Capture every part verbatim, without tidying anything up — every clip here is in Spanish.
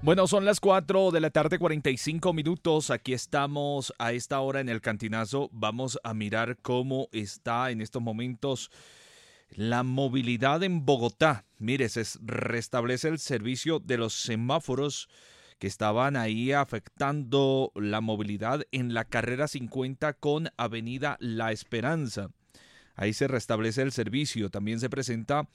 Bueno, son las cuatro de la tarde, cuarenta y cinco minutos. Aquí estamos a esta hora en el Cantinazo. Vamos a mirar cómo está en estos momentos la movilidad en Bogotá. Mire, se restablece el servicio de los semáforos que estaban ahí afectando la movilidad en la carrera cincuenta con Avenida La Esperanza. Ahí se restablece el servicio. También se presenta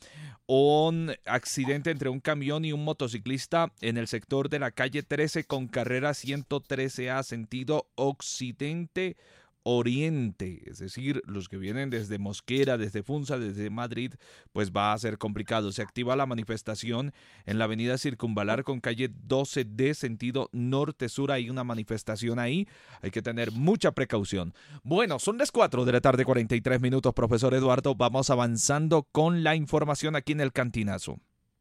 un accidente entre un camión y un motociclista en el sector de la calle trece con carrera ciento trece A, sentido occidente oriente, es decir, los que vienen desde Mosquera, desde Funza, desde Madrid, pues va a ser complicado. Se activa la manifestación en la avenida Circunvalar con calle doce D, sentido norte-sur. Hay una manifestación ahí, hay que tener mucha precaución. Bueno, son las cuatro de la tarde, cuarenta y tres minutos, profesor Eduardo. Vamos avanzando con la información aquí en el Cantinazo.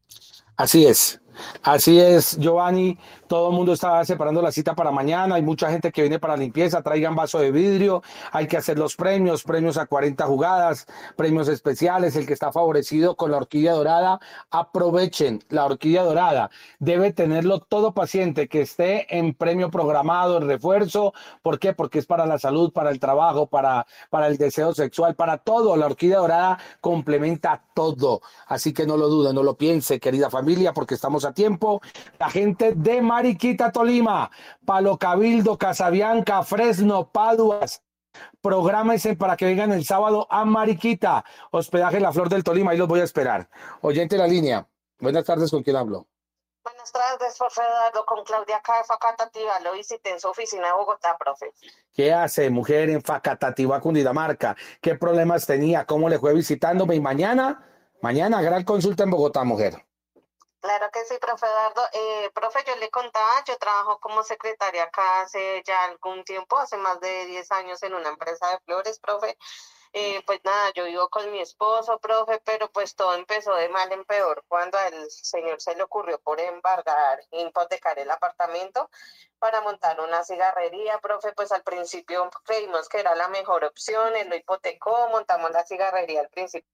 Así es, así es, Giovanni. Todo el mundo está separando la cita para mañana. Hay mucha gente que viene para limpieza. Traigan vaso de vidrio. Hay que hacer los premios, premios a cuarenta jugadas, premios especiales. El que está favorecido con la orquídea dorada, aprovechen la orquídea dorada. Debe tenerlo todo paciente que esté en premio programado, en refuerzo. ¿Por qué? Porque es para la salud, para el trabajo, para, para el deseo sexual, para todo. La orquídea dorada complementa todo. Así que no lo dude, no lo piense, querida familia, porque estamos a tiempo. La gente de Mariquita, Tolima, Palo Cabildo, Casabianca, Fresno, Paduas, prográmense para que vengan el sábado a Mariquita, hospedaje La Flor del Tolima, ahí los voy a esperar. Oyente de la línea, buenas tardes, ¿con quién hablo? Buenas tardes, profe Eduardo, con Claudia acá de Facatativá. Lo visité en su oficina de Bogotá, profe. ¿Qué hace, mujer, en Facatativá, Cundinamarca? ¿Qué problemas tenía? ¿Cómo le fue visitándome? Y mañana, mañana, gran consulta en Bogotá, mujer. Claro que sí, profe Eduardo. Eh, profe, yo le contaba, yo trabajo como secretaria acá hace ya algún tiempo, hace más de diez años en una empresa de flores, profe. Eh, pues nada, yo vivo con mi esposo, profe, pero pues todo empezó de mal en peor cuando al señor se le ocurrió por embargar, hipotecar el apartamento para montar una cigarrería, profe. Pues al principio creímos que era la mejor opción, él lo hipotecó, montamos la cigarrería al principio.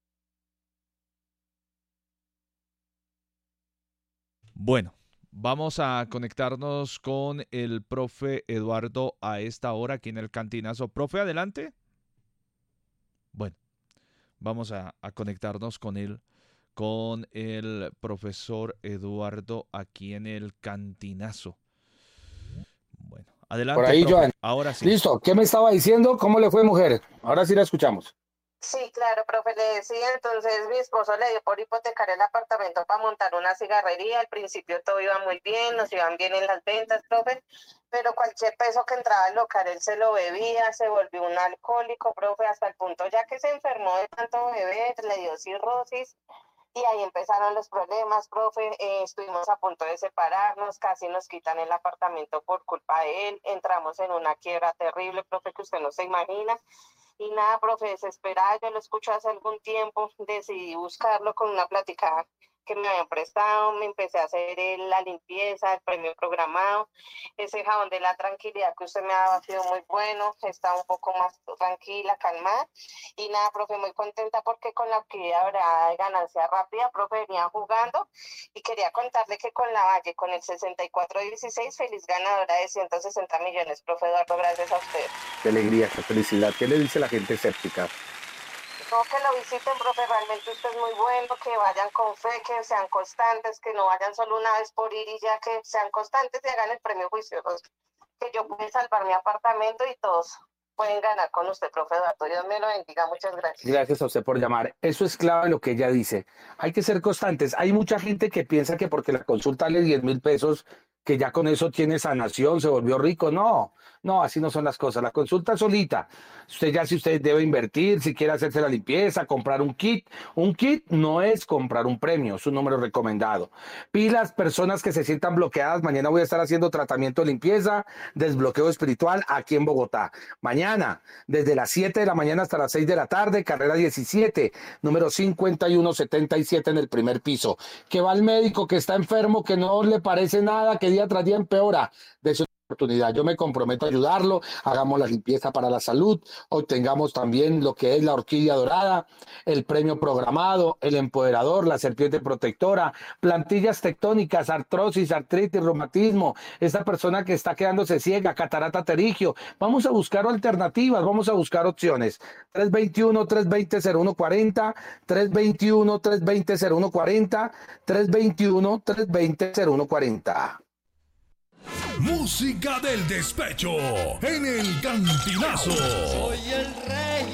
Bueno, vamos a conectarnos con el profe Eduardo a esta hora aquí en el Cantinazo. Profe, adelante. Bueno, vamos a, a conectarnos con él, con el profesor Eduardo aquí en el Cantinazo. Bueno, adelante, Por ahí, profe. Joan. Ahora sí. Listo, ¿qué me estaba diciendo? ¿Cómo le fue, mujer? Ahora sí la escuchamos. Sí, claro, profe, le decía, entonces mi esposo le dio por hipotecar el apartamento para montar una cigarrería. Al principio todo iba muy bien, nos iban bien en las ventas, profe, pero cualquier peso que entraba al local él se lo bebía, se volvió un alcohólico, profe, hasta el punto ya que se enfermó de tanto beber, le dio cirrosis. Y ahí empezaron los problemas, profe. Eh, estuvimos a punto de separarnos, casi nos quitan el apartamento por culpa de él. Entramos en una quiebra terrible, profe, que usted no se imagina. Y nada, profe, desesperada, yo lo escucho hace algún tiempo, decidí buscarlo con una plática que me habían prestado, me empecé a hacer el, la limpieza, el premio programado, ese jabón de la tranquilidad que usted me ha dado ha sido muy bueno, está un poco más tranquila, calmada, y nada, profe, muy contenta porque con la actividad habrá de ganancia rápida, profe, venía jugando, y quería contarle que con la Valle, con el sesenta y cuatro dieciséis, feliz ganadora de ciento sesenta millones, profe Eduardo, gracias a usted. Qué alegría, qué felicidad. ¿Qué le dice la gente escéptica? No, que lo visiten, profe, realmente usted es muy bueno, que vayan con fe, que sean constantes, que no vayan solo una vez por ir y ya, que sean constantes y hagan el premio juicioso, que yo pude salvar mi apartamento y todos pueden ganar con usted, profe Eduardo. Dios me lo bendiga, muchas gracias. Gracias a usted por llamar. Eso es clave lo que ella dice. Hay que ser constantes. Hay mucha gente que piensa que porque la consulta vale diez mil pesos, que ya con eso tiene sanación, se volvió rico. No, no, así no son las cosas. La consulta solita. Usted ya si usted debe invertir, si quiere hacerse la limpieza, comprar un kit. Un kit no es comprar un premio, es un número recomendado. Pilas, personas que se sientan bloqueadas. Mañana voy a estar haciendo tratamiento de limpieza, desbloqueo espiritual aquí en Bogotá. Mañana, desde las siete de la mañana hasta las seis de la tarde, carrera diecisiete, número cincuenta y uno setenta y siete en el primer piso. Que va al médico, que está enfermo, que no le parece nada, que día tras día empeora. De su oportunidad. Yo me comprometo a ayudarlo, hagamos la limpieza para la salud, obtengamos también lo que es la orquídea dorada, el premio programado, el empoderador, la serpiente protectora, plantillas tectónicas, artrosis, artritis, reumatismo, esta persona que está quedándose ciega, catarata pterigio. Vamos a buscar alternativas, vamos a buscar opciones. tres veintiuno, tres veinte, cero uno cuarenta, tres veintiuno, tres veinte, cero uno cuarenta, tres veintiuno, tres veinte, cero uno cuarenta. Música del despecho en el Cantinazo. Soy el rey